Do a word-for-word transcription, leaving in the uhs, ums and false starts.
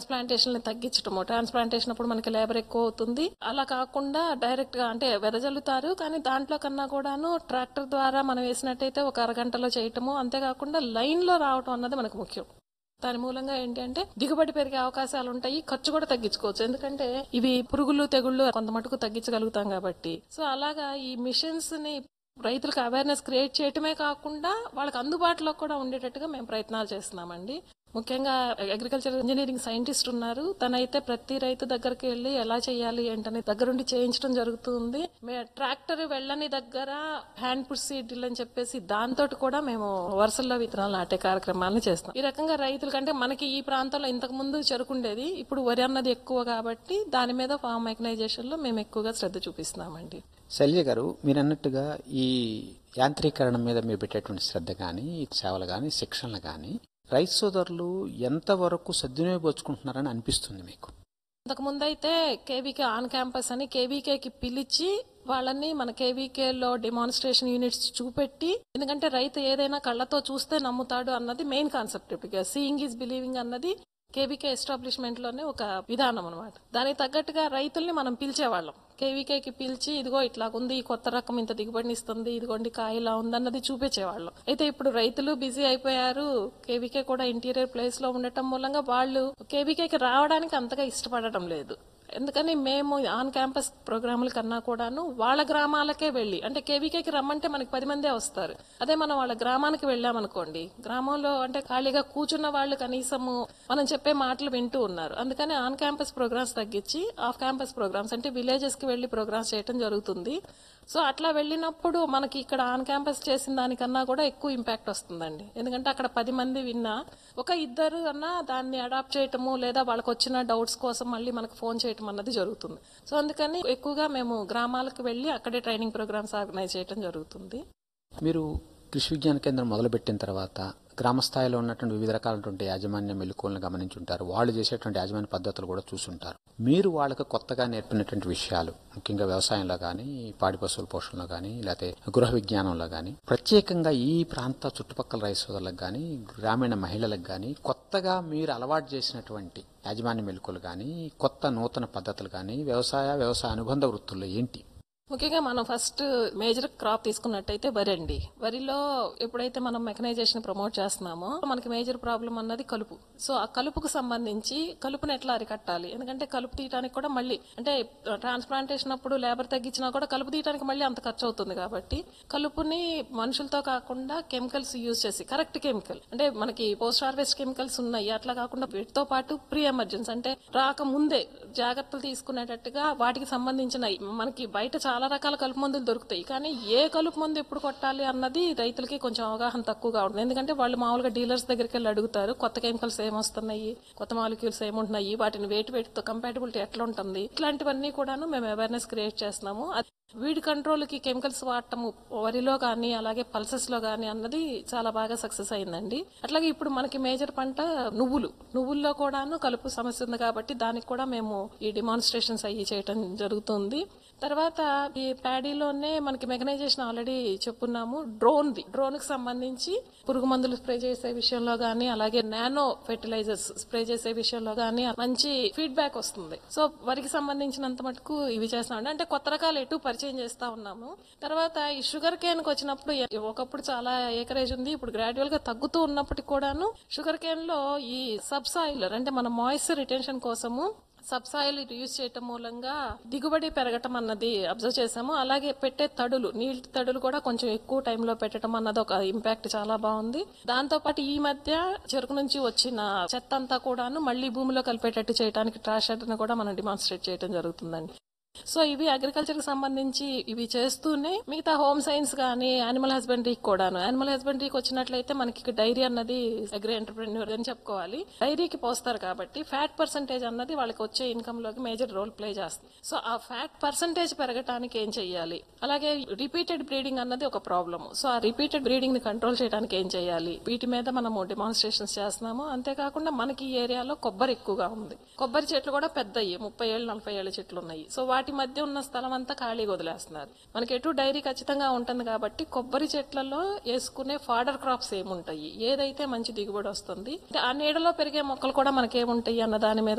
Transplantation తగ్గించడము. Transplantation అప్పుడు మనకి labour ఎక్కువ అవుతుంది. అలా కాకుండా డైరెక్ట్ గా అంటే వెదజల్లుతారు, కానీ దాంట్లో కన్నా కూడాను ట్రాక్టర్ ద్వారా మనం వేసినట్టయితే ఒక అరగంటలో చేయటము. అంతేకాకుండా లైన్ లో రావటం అన్నది మనకు ముఖ్యం. దాని మూలంగా ఏంటి అంటే దిగుబడి పెరిగే అవకాశాలు ఉంటాయి, ఖర్చు కూడా తగ్గించుకోవచ్చు. ఎందుకంటే ఇవి పురుగులు తెగుళ్ళు కొంత మటుకు తగ్గించగలుగుతాం కాబట్టి. సో అలాగా ఈ మిషన్స్ ని రైతులకు అవేర్నెస్ క్రియేట్ చేయటమే కాకుండా వాళ్ళకి అందుబాటులో కూడా ఉండేటట్టుగా మేము ప్రయత్నాలు చేస్తున్నామండి. ముఖ్యంగా అగ్రికల్చర్ ఇంజనీరింగ్ సైంటిస్ట్ ఉన్నారు, తనైతే ప్రతి రైతు దగ్గరికి వెళ్ళి ఎలా చేయాలి ఏంటనే దగ్గరుండి చేయించడం జరుగుతుంది. ట్రాక్టర్ వెళ్ళని దగ్గర హ్యాండ్ పుష్ సీడ్లు అని చెప్పేసి దాంతో కూడా మేము వరుసల్లో విత్తనాలు నాటే కార్యక్రమాలను చేస్తాం. ఈ రకంగా రైతుల కంటే మనకి ఈ ప్రాంతంలో ఇంతకు ముందు చెరుకుండేది, ఇప్పుడు వరి అన్నది ఎక్కువ కాబట్టి దాని మీద ఫార్మ్ మెకనైజేషన్ లో మేము ఎక్కువగా శ్రద్ధ చూపిస్తున్నామండి. శైలజ గారు, మీరు అన్నట్టుగా ఈ యాంత్రీకరణ మీద మీరు పెట్టేటువంటి శ్రద్ధ కానీ, సేవలు కానీ, శిక్షణలు కానీ రైతు సోదరులు ఎంతవరకు సద్వినియోగపరుచుకుంటున్నారని అనిపిస్తుంది మీకు? ఇంతకు ముందైతే కేవీకే ఆన్ క్యాంపస్ అని కేవీకేకి పిలిచి వాళ్ళని మన కేవీకేలో డెమాన్స్ట్రేషన్ యూనిట్స్ చూపెట్టి, ఎందుకంటే రైతు ఏదైనా కళ్ళతో చూస్తే నమ్ముతాడు అన్నది main concept. Seeing is believing అన్నది కేవీకే ఎస్టాబ్లిష్మెంట్ లోనే ఒక విధానం అనమాట. దానికి తగ్గట్టుగా రైతుల్ని మనం పిలిచేవాళ్ళం. కేవీకేకి పిలిచి ఇదిగో ఇట్లాగుంది, ఈ కొత్త రకం ఇంత దిగుబడిని ఇస్తుంది, ఇదిగోండి కాయలా ఉందన్నది చూపించేవాళ్ళం. అయితే ఇప్పుడు రైతులు బిజీ అయిపోయారు, కేవీకే కూడా ఇంటీరియర్ ప్లేస్ లో ఉండటం మూలంగా వాళ్ళు కేవీకేకి రావడానికి అంతగా ఇష్టపడటం లేదు. ఎందుకని మేము ఆన్ క్యాంపస్ ప్రోగ్రాముల కన్నా కూడాను వాళ్ళ గ్రామాలకే వెళ్ళి, అంటే కేవీకేకి రమ్మంటే మనకి పది మందే వస్తారు, అదే మనం వాళ్ళ గ్రామానికి వెళ్ళామనుకోండి, గ్రామంలో అంటే ఖాళీగా కూర్చున్న వాళ్ళు కనీసము మనం చెప్పే మాటలు వింటూ ఉన్నారు. అందుకని ఆన్ క్యాంపస్ ప్రోగ్రామ్స్ తగ్గించి ఆఫ్ క్యాంపస్ ప్రోగ్రామ్స్ అంటే విలేజెస్ కి వెళ్లి ప్రోగ్రామ్స్ చేయడం జరుగుతుంది. సో అట్లా వెళ్ళినప్పుడు మనకి ఇక్కడ ఆన్ క్యాంపస్ చేసిన దానికన్నా కూడా ఎక్కువ ఇంపాక్ట్ వస్తుందండి. ఎందుకంటే అక్కడ పది మంది విన్నా ఒక ఇద్దరు అన్నా దాన్ని అడాప్ట్ చేయటము, లేదా వాళ్ళకి వచ్చిన డౌట్స్ కోసం మళ్ళీ మనకు ఫోన్ చేయటం అన్నది జరుగుతుంది. సో అందుకని ఎక్కువగా మేము గ్రామాలకు వెళ్ళి అక్కడే ట్రైనింగ్ ప్రోగ్రామ్స్ ఆర్గనైజ్ చేయడం జరుగుతుంది. మీరు కృషి విజ్ఞాన కేంద్రం మొదలుపెట్టిన తర్వాత గ్రామ స్థాయిలో ఉన్నటువంటి వివిధ రకాలైనటువంటి యాజమాన్య మెలకువలను గమనించుంటారు, వాళ్ళు చేసేటువంటి యాజమాన్య పద్ధతులు కూడా చూసుంటారు. మీరు వాళ్ళకి కొత్తగా నేర్పినటువంటి విషయాలు, ముఖ్యంగా వ్యవసాయంలో కానీ, పాడి పశువుల పోషణలో కానీ, లేకపోతే గృహ విజ్ఞానంలో కానీ, ప్రత్యేకంగా ఈ ప్రాంత చుట్టుపక్కల రైతు సోదరులకు కానీ, గ్రామీణ మహిళలకు కానీ కొత్తగా మీరు అలవాటు చేసినటువంటి యాజమాన్య మెలకువలు కానీ, కొత్త నూతన పద్ధతులు కానీ వ్యవసాయ వ్యవసాయ అనుబంధ వృత్తుల్లో ఏంటి? ముఖ్యంగా మనం ఫస్ట్ మేజర్ క్రాప్ తీసుకున్నట్టయితే వరి అండి. వరిలో ఎప్పుడైతే మనం మెకనైజేషన్ ప్రమోట్ చేస్తున్నామో మనకి మేజర్ ప్రాబ్లం అన్నది కలుపు. సో ఆ కలుపుకు సంబంధించి కలుపుని ఎట్లా అరికట్టాలి, ఎందుకంటే కలుపు తీయడానికి కూడా మళ్ళీ అంటే ట్రాన్స్ప్లాంటేషన్ అప్పుడు లేబర్ తగ్గించినా కూడా కలుపు తీయడానికి మళ్ళీ అంత ఖర్చు అవుతుంది. కాబట్టి కలుపుని మనుషులతో కాకుండా కెమికల్స్ యూజ్ చేసి, కరెక్ట్ కెమికల్ అంటే మనకి పోస్ట్ హార్వెస్ట్ కెమికల్స్ ఉన్నాయి, అట్లా కాకుండా వీటితో పాటు ప్రీ ఎమర్జెన్సీ అంటే రాకముందే జాగ్రత్తలు తీసుకునేటట్టుగా వాటికి సంబంధించిన మనకి బయట చాలా చాలా రకాల కలుపు మందులు దొరుకుతాయి, కానీ ఏ కలుపు మందు ఎప్పుడు కొట్టాలి అన్నది రైతులకి కొంచెం అవగాహన తక్కువగా ఉంటుంది. ఎందుకంటే వాళ్ళు మామూలుగా డీలర్స్ దగ్గరికి వెళ్ళి అడుగుతారు, కొత్త కెమికల్స్ ఏమొస్తున్నాయి, కొత్త మాలిక్యూల్స్ ఏముంటున్నాయి, వాటిని వేటి వేటితో కంపాటబిలిటీ ఎట్లా ఉంటుంది, ఇట్లాంటివన్నీ కూడాను మేము అవేర్నెస్ క్రియేట్ చేస్తున్నాము. వీడి కంట్రోల్ కి కెమికల్స్ వాడటము వరిలో కానీ అలాగే పల్సెస్ లో కానీ అన్నది చాలా బాగా సక్సెస్ అయిందండి. అట్లాగే ఇప్పుడు మనకి మేజర్ పంట నువ్వులు, నువ్వుల్లో కూడాను కలుపు సమస్య ఉంది కాబట్టి దానికి కూడా మేము ఈ డిమాన్స్ట్రేషన్స్ అయ్యి చేయటం జరుగుతుంది. తర్వాత ఈ ప్యాడీలోనే మనకి mechanisation already చెప్పున్నాము. Drone the drone కి సంబంధించి పురుగు మందులు స్ప్రే చేసే విషయంలో గానీ, అలాగే నానో ఫెర్టిలైజర్స్ స్ప్రే చేసే విషయంలో గానీ మంచి ఫీడ్బ్యాక్ వస్తుంది. సో వరికి సంబంధించినంత మటుకు ఇవి చేస్తున్నాం. అంటే కొత్త రకాలు ఎటు పరిచయం చేస్తా ఉన్నాము. తర్వాత ఈ షుగర్ కేన్ కి వచ్చినప్పుడు ఒకప్పుడు చాలా ఏకరేజ్ ఉంది, ఇప్పుడు గ్రాడ్యువల్ గా తగ్గుతూ ఉన్నప్పటికీ కూడాను షుగర్ కేన్ లో ఈ సబ్ సాయిలర్ అంటే మన మాయిశ్చర్ రిటెన్షన్ కోసము సబ్సాయిల్ యూజ్ చేయటం మూలంగా దిగుబడి పెరగటం అన్నది అబ్జర్వ్ చేసాము. అలాగే పెట్టే తడులు, నీటి తడులు కూడా కొంచెం ఎక్కువ టైంలో పెట్టడం అన్నది ఒక ఇంపాక్ట్ చాలా బాగుంది. దాంతో పాటు ఈ మధ్య చెరుకు నుంచి వచ్చిన చెత్త అంతా కూడాను మళ్లీ భూమిలో కలిపేటట్టు చేయడానికి ట్రాష్ షెడ్ ను కూడా మనం డిమాన్స్ట్రేట్ చేయడం జరుగుతుందండి. సో ఇవి అగ్రికల్చర్ కి సంబంధించి ఇవి చేస్తూనే మిగతా హోమ్ సైన్స్ గానీ యానిమల్ హస్బెండరీకి కూడాను. యానిమల్ హస్బెండరీకి వచ్చినట్లయితే మనకి డైరీ అన్నది అగ్రి ఎంటర్ప్రెన్యూర్ అని చెప్పుకోవాలి. డైరీకి పోస్తారు కాబట్టి ఫ్యాట్ పర్సంటేజ్ అన్నది వాళ్ళకి వచ్చే ఇన్కమ్ లోకి మేజర్ రోల్ ప్లే చేస్తుంది. సో ఆ ఫ్యాట్ పర్సంటేజ్ పెరగడానికి ఏం చెయ్యాలి, అలాగే రిపీటెడ్ బ్రీడింగ్ అన్నది ఒక ప్రాబ్లమ్. సో ఆ రిపీటెడ్ బ్రీడింగ్ ని కంట్రోల్ చేయడానికి ఏం చేయాలి, వీటి మీద మనము డెమాన్స్ట్రేషన్స్ చేస్తున్నాము. అంతేకాకుండా మనకి ఈ ఏరియాలో కొబ్బరి ఎక్కువగా ఉంది. కొబ్బరి చెట్లు కూడా పెద్దయి, ముప్పై ఏళ్ళు నలభై ఏళ్ళ చెట్లు ఉన్నాయి. సో వాటి మధ్య ఉన్న స్థలం అంతా ఖాళీగా వదిలేస్తున్నారు. మనకి ఎటు డైరీ ఖచ్చితంగా ఉంటుంది కాబట్టి కొబ్బరి చెట్లలో వేసుకునే ఫాడర్ క్రాప్స్ ఏముంటాయి, ఏదైతే మంచి దిగుబడి వస్తుంది, ఆ నీడలో పెరిగే మొక్కలు కూడా మనకేముంటాయి అన్న దాని మీద